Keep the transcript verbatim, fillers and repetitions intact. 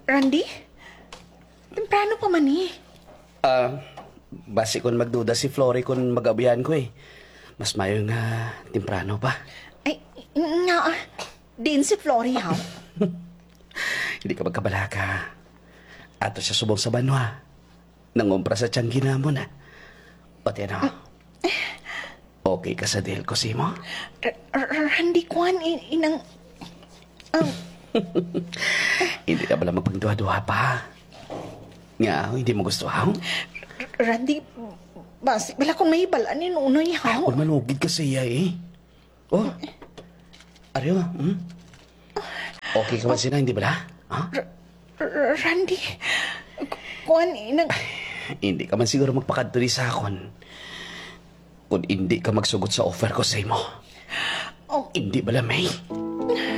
Randy? Temprano pa man eh. Ah, basi kon magduda si Flory kung mag-abiyan ko eh. Mas mayo nga temprano pa. Ay, nga, din si Flory, ha? Hindi ka magkabalaka. Ato siya subong sa banwa. Nangumpra sa tiyanggi na mo na. Pati ano? Okay ka sa deal ko, Simo? R- R- Randy Kwan, in- inang... Um, Hindi ka pala magpagduha-duha pa. Nga, hindi mo gusto, ha? R- Randy, basi, wala kong may balanin unoy, ha? Kung malugid ka siya, eh. Oh, ariyo, hmm? Okay ka man sila, hindi ba la? Ha? R- R- Randy, Kwan, inang... Hindi ka man siguro magpakadturi sa akon. Kung hindi ka magsugot sa offer ko sa imo. Oh, Hindi ba la, May?